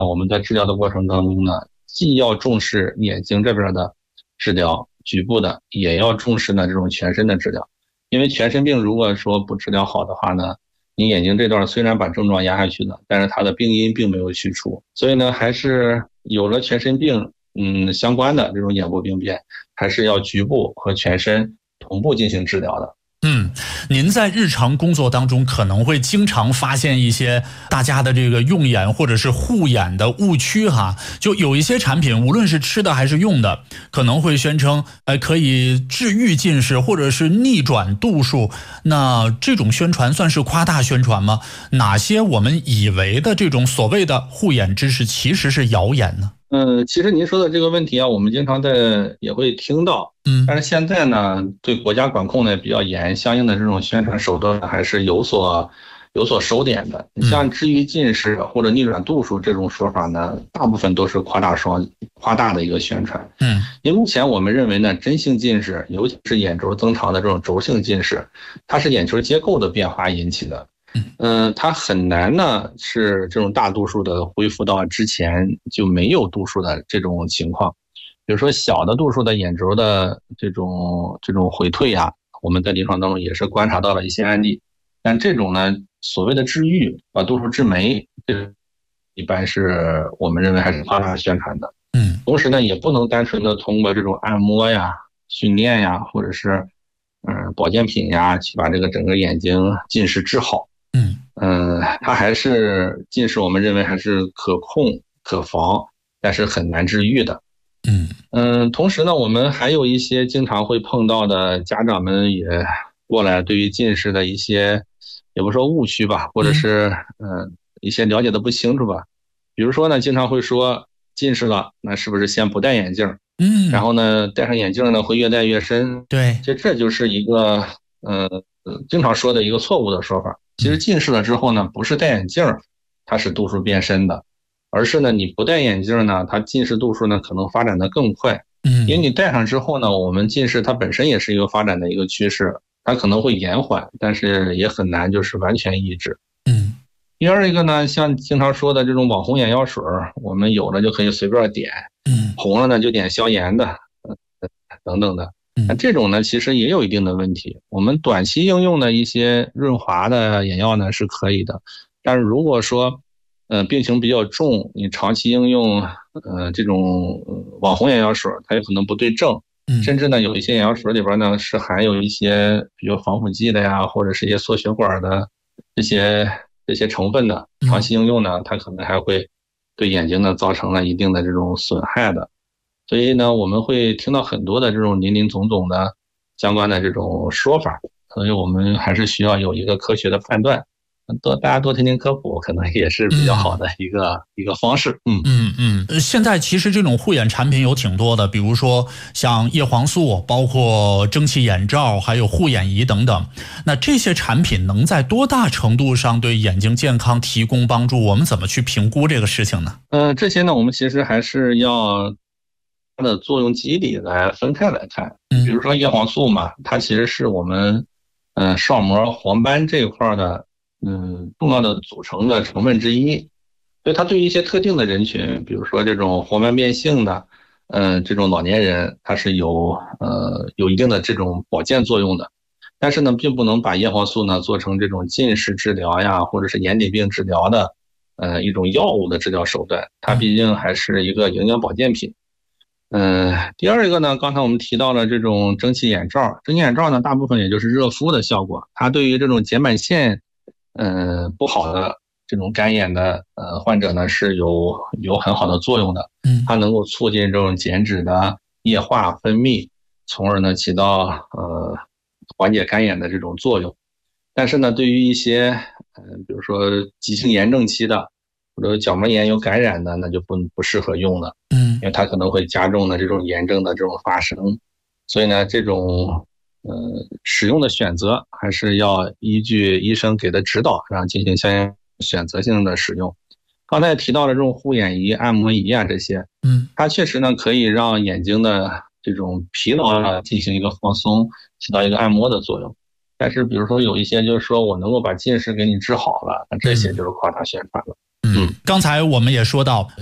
我们在治疗的过程当中呢，既要重视眼睛这边的治疗，局部的，也要重视呢这种全身的治疗。因为全身病如果说不治疗好的话呢，你眼睛这段虽然把症状压下去了，但是它的病因并没有去除，所以呢，还是有了全身病相关的这种眼部病变，还是要局部和全身同步进行治疗的。 您在日常工作当中可能会经常发现一些大家的这个用眼或者是护眼的误区哈，就有一些产品无论是吃的还是用的，可能会宣称可以治愈近视或者是逆转度数，那这种宣传算是夸大宣传吗？哪些我们以为的这种所谓的护眼知识其实是谣言呢？ 其实您说的这个问题啊，我们经常也会听到，但是现在呢，对国家管控呢比较严，相应的这种宣传手段还是有所收敛的。你像治愈近视或者逆转度数这种说法呢，大部分都是夸大的一个宣传。因为目前我们认为呢，真性近视，尤其是眼轴增长的这种轴性近视，它是眼球结构的变化引起的。它很难呢是这种大度数的恢复到之前就没有度数的这种情况。比如说小的度数的眼轴的这种回退啊，我们在临床当中也是观察到了一些案例。但这种呢，所谓的治愈把度数治没，这一般是我们认为还是夸大宣传的。同时呢，也不能单纯的通过这种按摩呀、训练呀，或者是保健品呀，去把这个整个眼睛近视治好。它还是近视，我们认为还是可控可防，但是很难治愈的。同时呢，我们还有一些经常会碰到的家长们也过来，对于近视的一些，也不说误区吧，或者是一些了解的不清楚吧。比如说呢，经常会说近视了，那是不是先不戴眼镜？然后呢，戴上眼镜呢会越戴越深。 对， 其实这就是一个经常说的一个错误的说法。其实近视了之后呢，不是戴眼镜它是度数变深的，而是呢你不戴眼镜呢，它近视度数呢可能发展的更快。因为你戴上之后呢，我们近视它本身也是一个发展的一个趋势，它可能会延缓，但是也很难就是完全抑制。第二一个呢，像经常说的这种网红眼药水，我们有了就可以随便点，红了呢就点消炎的，等等的。那这种呢，其实也有一定的问题。我们短期应用的一些润滑的眼药呢是可以的，但是如果说，病情比较重，你长期应用，这种网红眼药水，它有可能不对症，甚至呢有一些眼药水里边呢是含有一些比如防腐剂的呀，或者是一些缩血管的这些成分的，长期应用呢，它可能还会对眼睛呢造成了一定的这种损害的。所以呢，我们会听到很多的这种林林总总的相关的这种说法，所以我们还是需要有一个科学的判断。大家多听听科普，可能也是比较好的一个方式。 现在其实这种护眼产品有挺多的，比如说像叶黄素，包括蒸汽眼罩，还有护眼仪等等。那这些产品能在多大程度上对眼睛健康提供帮助？我们怎么去评估这个事情呢？ 这些呢，我们其实还是要它的作用机理来分开来看。比如说叶黄素嘛，它其实是我们视网膜黄斑这一块的重要的组成的成分之一。所以它对于一些特定的人群，比如说这种黄斑变性的这种老年人，它是有一定的这种保健作用的。但是呢，并不能把叶黄素呢做成这种近视治疗呀，或者是眼底病治疗的一种药物的治疗手段，它毕竟还是一个营养保健品。第二一个呢，刚才我们提到了这种蒸汽眼罩，蒸汽眼罩呢，大部分也就是热敷的效果，它对于这种睑板腺不好的这种干眼的患者呢是有很好的作用的。它能够促进这种睑脂的液化分泌，从而呢起到缓解干眼的这种作用。但是呢，对于一些比如说急性炎症期的或者角膜炎有感染的，那就不适合用了。因为它可能会加重的这种炎症的这种发生。所以呢，这种使用的选择还是要依据医生给的指导，然后进行相应选择性的使用。刚才也提到了这种护眼仪、按摩仪啊这些，它确实呢可以让眼睛的这种疲劳呢进行一个放松，起到一个按摩的作用。但是比如说有一些就是说我能够把近视给你治好了，那这些就是夸大宣传了。 刚才我们也说到，